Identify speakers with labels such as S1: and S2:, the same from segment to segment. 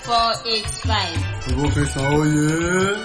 S1: 485.
S2: Professor Oye.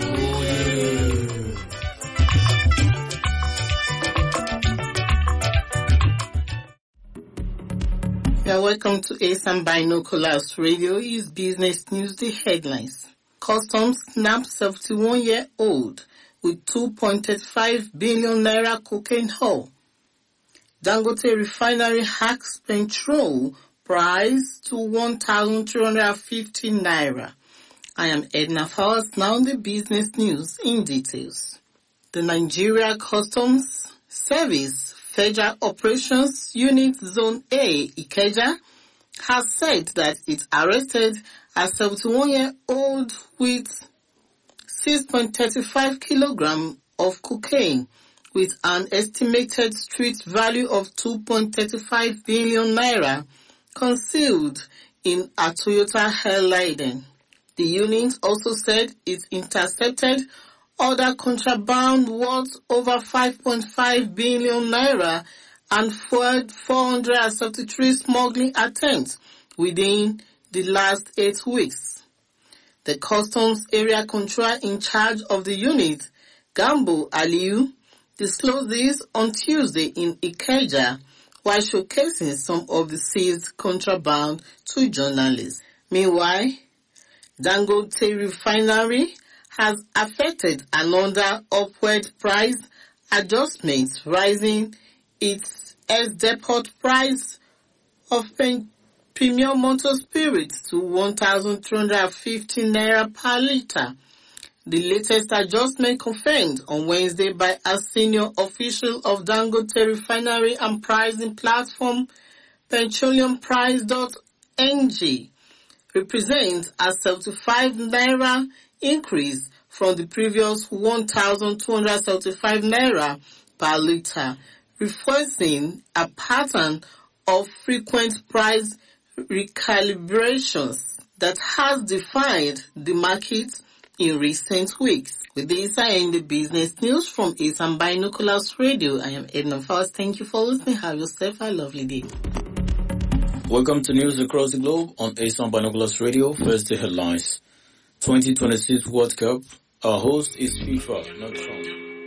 S3: Yeah, welcome to ASAM Binoculars Radio. Is business news, the headlines. Customs snaps 71-year-old with 2.35 billion naira cocaine haul. Dangote refinery hacks petrol price to 1,350 naira. I am Edna Fowles. Now the business news in details. The Nigeria Customs Service Federal Operations Unit Zone A, Ikeja, has said that it arrested a 71-year-old with 6.35 kilograms of cocaine with an estimated street value of 2.35 billion naira concealed in a Toyota Highline. The unit also said it intercepted other contraband worth over 5.5 billion naira and foiled 473 smuggling attempts within the last 8 weeks. The Customs Area Controller in charge of the unit, Gambo Aliyu, disclosed this on Tuesday in Ikeja while showcasing some of the seized contraband to journalists. Meanwhile, Dangote Refinery has affected another upward price adjustment, rising its ex-depot price of premium motor spirits to 1,350 naira per litre. The latest adjustment confirmed on Wednesday by a senior official of Dangote Refinery and pricing platform petroleumprice.ng represents a 75 naira increase from the previous 1,275 naira per litre, reflecting a pattern of frequent price recalibrations that has defined the market in recent weeks. With this, I end the business news from ASAM Binoculars Radio. I am Edna Fowles. Thank you for listening. Have yourself a lovely day.
S4: Welcome to news across the globe on ASAM Binoculars Radio. First, the headlines. 2026 World Cup. Our host is FIFA, not Trump.